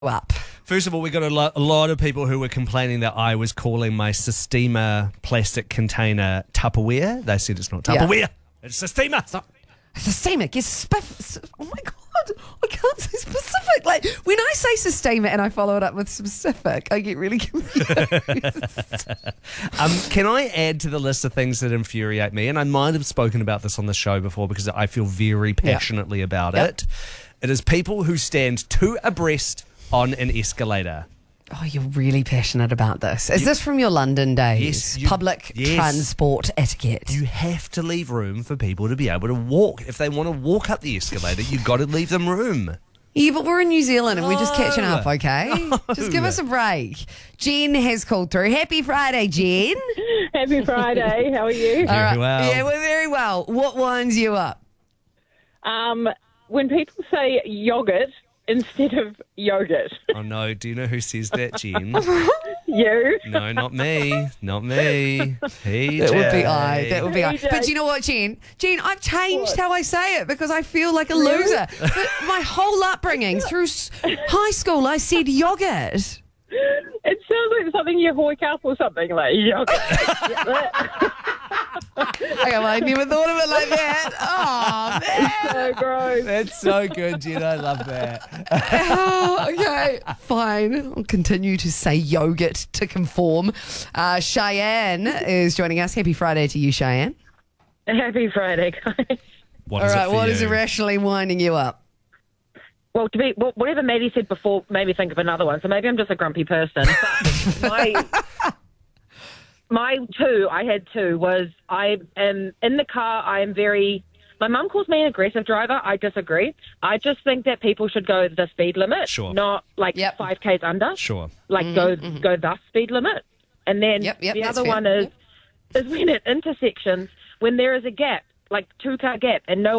up? First of all, we got a lot of people who were complaining that I was calling my Sistema plastic container Tupperware. They said it's not Tupperware. Yeah. It's Sistema. Systemic is oh my God, I can't say specific. Like when I say systemic and I follow it up with specific, I get really confused. Can I add to the list of things that infuriate me? And I might have spoken about this on the show before because I feel very passionately about it. It is people who stand two abreast on an escalator. Oh, you're really passionate about this. Is this from your London days? Yes. Public transport etiquette. You have to leave room for people to be able to walk. If they want to walk up the escalator, you've got to leave them room. Yeah, but we're in New Zealand and we're just catching up, okay? No. Just give us a break. Jen has called through. Happy Friday, Jen. Happy Friday. How are you? All right. well. Yeah, we're very well. What winds you up? When people say yogurt instead of yogurt. Oh, no. Do you know who says that, Jen? You. No, not me. Not me. PJ. That would be I. That would be I. PJ. But you know what, Jen? Jen, I've changed how I say it because I feel like a loser. But my whole upbringing through high school, I said yogurt. It sounds like something you hoik up or something like yogurt. I never thought of it like that. Oh, man. So gross. That's so good, Jen. I love that. Oh, okay, fine. I'll continue to say yogurt to conform. Cheyenne is joining us. Happy Friday to you, Cheyenne. Happy Friday, guys. What All is right, it for what you? is irrationally winding you up? Well, whatever Maddie said before made me think of another one, so maybe I'm just a grumpy person. But I had two, was I am in the car, I am very... My mum calls me an aggressive driver. I disagree. I just think that people should go the speed limit, Sure. not like 5 Ks under. Sure. Like go the speed limit. And then the that's other fair. one is when at intersections, when there is a gap, like 2-car gap, and no